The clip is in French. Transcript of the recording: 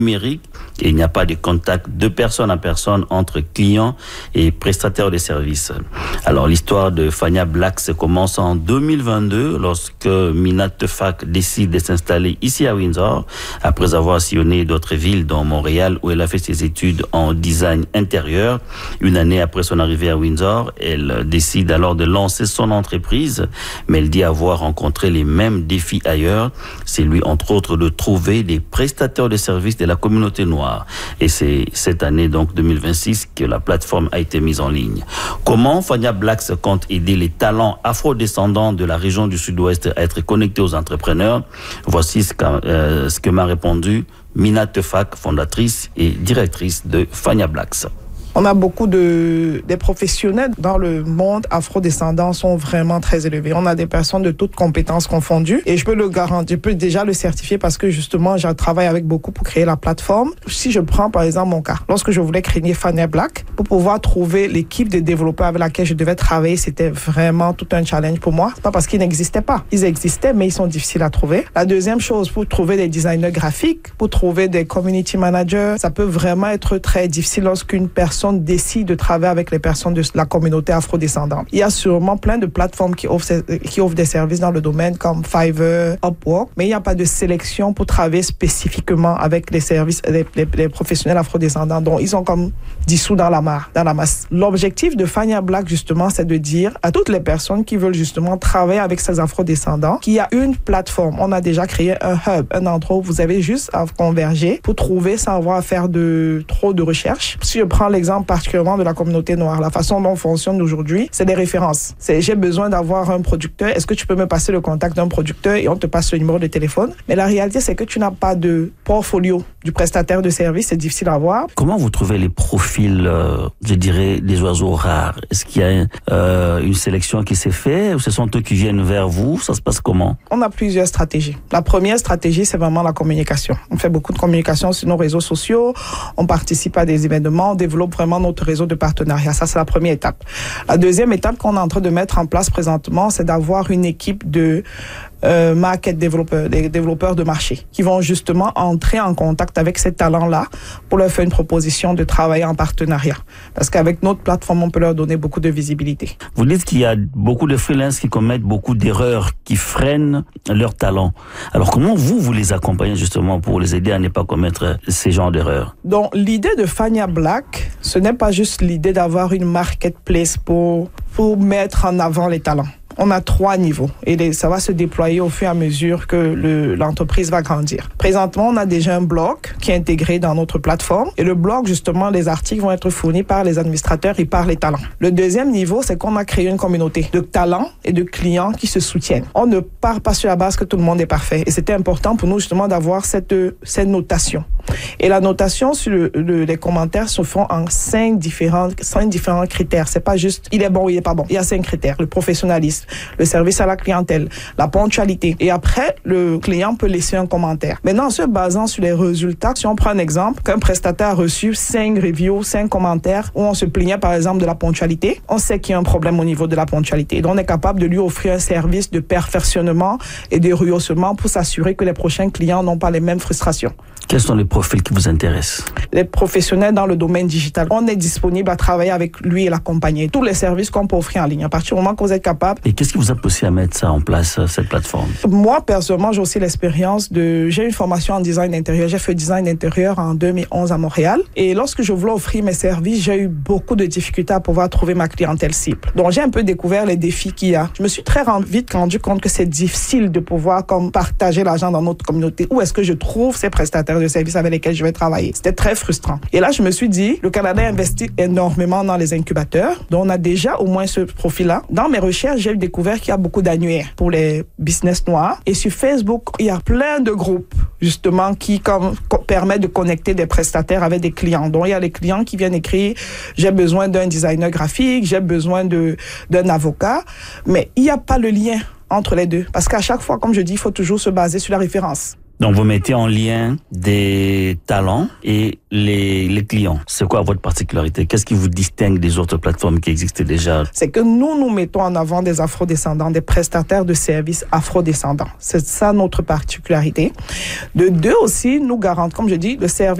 numérique et il n'y a pas de contact de personne à personne entre clients et prestataires de services. Alors l'histoire de Fania Blacks commence en 2022 lorsque Mina Tefak décide de s'installer ici à Windsor après avoir sillonné d'autres villes dont Montréal où elle a fait ses études en design intérieur. Une année après son arrivée à Windsor, elle décide alors de lancer son entreprise, mais elle dit avoir rencontré les mêmes défis ailleurs. C'est lui entre autres de trouver des prestataires de services de la communauté noire. Et c'est cette année, donc 2026, que la plateforme a été mise en ligne. Comment Fania Blacks compte aider les talents afro-descendants de la région du Sud-Ouest à être connectés aux entrepreneurs? Voici ce que m'a répondu Mina Tefak, fondatrice et directrice de Fania Blacks. On a beaucoup des professionnels dans le monde afro-descendant sont vraiment très élevés. On a des personnes de toutes compétences confondues et je peux le garantir, je peux déjà le certifier parce que justement, je travaille avec beaucoup pour créer la plateforme. Si je prends par exemple mon cas, lorsque je voulais créer Fania Black, pour pouvoir trouver l'équipe de développeurs avec laquelle je devais travailler, c'était vraiment tout un challenge pour moi. C'est pas parce qu'ils n'existaient pas. Ils existaient, mais ils sont difficiles à trouver. La deuxième chose, pour trouver des designers graphiques, pour trouver des community managers, ça peut vraiment être très difficile lorsqu'une personne décide de travailler avec les personnes de la communauté afrodescendante. Il y a sûrement plein de plateformes qui offrent des services dans le domaine comme Fiverr, Upwork, mais il n'y a pas de sélection pour travailler spécifiquement avec les services, les professionnels afrodescendants. Donc, ils sont comme dissous dans la masse. L'objectif de Fania Black, justement, c'est de dire à toutes les personnes qui veulent justement travailler avec ces afrodescendants qu'il y a une plateforme. On a déjà créé un hub, un endroit où vous avez juste à converger pour trouver sans avoir à faire trop de recherches. Si je prends l'exemple particulièrement de la communauté noire, la façon dont on fonctionne aujourd'hui, c'est des références. J'ai besoin d'avoir un producteur. Est-ce que tu peux me passer le contact d'un producteur et on te passe le numéro de téléphone? Mais la réalité, c'est que tu n'as pas de portfolio du prestataire de service. C'est difficile à voir. Comment vous trouvez les profils, je dirais, des oiseaux rares? Est-ce qu'il y a une sélection qui s'est faite ou ce sont eux qui viennent vers vous? Ça se passe comment? On a plusieurs stratégies. La première stratégie, c'est vraiment la communication. On fait beaucoup de communication sur nos réseaux sociaux. On participe à des événements. On développe vraiment notre réseau de partenariat. Ça, c'est la première étape. La deuxième étape qu'on est en train de mettre en place présentement, c'est d'avoir une équipe de market développeurs, des développeurs de marché qui vont justement entrer en contact avec ces talents-là pour leur faire une proposition de travailler en partenariat. Parce qu'avec notre plateforme, on peut leur donner beaucoup de visibilité. Vous dites qu'il y a beaucoup de freelances qui commettent beaucoup d'erreurs, qui freinent leur talent. Alors comment vous les accompagnez justement pour les aider à ne pas commettre ces genres d'erreurs? Donc l'idée de Fania Black, ce n'est pas juste l'idée d'avoir une marketplace pour mettre en avant les talents. On a 3 niveaux et ça va se déployer au fur et à mesure que l'entreprise va grandir. Présentement, on a déjà un blog qui est intégré dans notre plateforme et le blog, justement, les articles vont être fournis par les administrateurs et par les talents. Le deuxième niveau, c'est qu'on a créé une communauté de talents et de clients qui se soutiennent. On ne part pas sur la base que tout le monde est parfait et c'était important pour nous justement d'avoir cette notation. Et la notation sur les commentaires se font en 5 différents critères. C'est pas juste il est bon ou il est pas bon. Il y a 5 critères. Le professionnalisme, le service à la clientèle, la ponctualité. Et après, le client peut laisser un commentaire. Maintenant, en se basant sur les résultats, si on prend un exemple, qu'un prestataire a reçu 5 reviews, 5 commentaires où on se plaignait par exemple de la ponctualité, on sait qu'il y a un problème au niveau de la ponctualité. Donc, on est capable de lui offrir un service de perfectionnement et de rehaussement pour s'assurer que les prochains clients n'ont pas les mêmes frustrations. Quels sont les profils qui vous intéressent? Les professionnels dans le domaine digital. On est disponible à travailler avec lui et l'accompagner. Tous les services qu'on peut offrir en ligne. À partir du moment que vous êtes capable. Et qu'est-ce qui vous a poussé à mettre ça en place, cette plateforme? Moi, personnellement, j'ai aussi l'expérience j'ai une formation en design d'intérieur. J'ai fait design d'intérieur en 2011 à Montréal. Et lorsque je voulais offrir mes services, j'ai eu beaucoup de difficultés à pouvoir trouver ma clientèle cible. Donc, j'ai un peu découvert les défis qu'il y a. Je me suis très vite rendu compte que c'est difficile de pouvoir partager l'argent dans notre communauté. Où est-ce que je trouve ces prestataires de services avec lesquels je vais travailler? C'était très frustrant. Et là, je me suis dit, le Canada investit énormément dans les incubateurs. Donc, on a déjà au moins ce profil-là. Dans mes recherches, j'ai découvert qu'il y a beaucoup d'annuaires pour les business noirs. Et sur Facebook, il y a plein de groupes, justement, qui permettent de connecter des prestataires avec des clients. Donc, il y a les clients qui viennent écrire, j'ai besoin d'un designer graphique, j'ai besoin d'un avocat. Mais il n'y a pas le lien entre les deux. Parce qu'à chaque fois, comme je dis, il faut toujours se baser sur la référence. Donc, vous mettez en lien des talents et les clients. C'est quoi votre particularité? Qu'est-ce qui vous distingue des autres plateformes qui existent déjà? C'est que nous mettons en avant des afrodescendants, des prestataires de services afrodescendants. C'est ça notre particularité. De deux aussi, nous garantissons, comme je dis, le service